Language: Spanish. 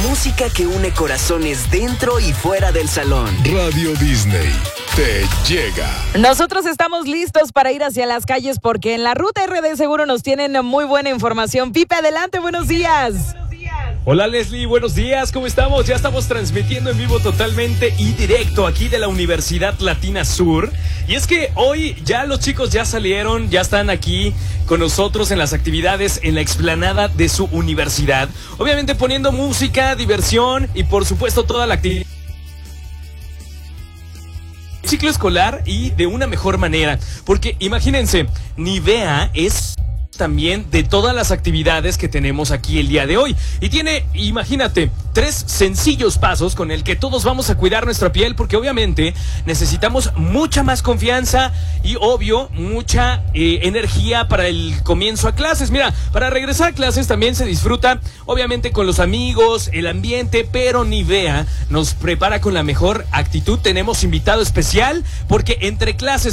música que une corazones dentro y fuera del salón. Radio Disney te llega. Nosotros estamos listos para ir hacia las calles porque en la Ruta RD seguro nos tienen muy buena información. Pipe, adelante, buenos días. Hola Leslie, buenos días, ¿cómo estamos? Ya estamos transmitiendo en vivo totalmente y directo aquí de la Universidad Latina Sur. Y es que hoy ya los chicos ya salieron, ya están aquí con nosotros en las actividades en la explanada de su universidad. Obviamente poniendo música, diversión y por supuesto toda la actividad. Ciclo escolar y de una mejor manera. Porque imagínense, Nivea es también de todas las actividades que tenemos aquí el día de hoy. Y tiene, imagínate, 3 sencillos pasos con el que todos vamos a cuidar nuestra piel, porque obviamente necesitamos mucha más confianza y obvio, mucha energía para el comienzo a clases. Mira, para regresar a clases también se disfruta, obviamente con los amigos, el ambiente, pero Nivea nos prepara con la mejor actitud. Tenemos invitado especial, porque entre clases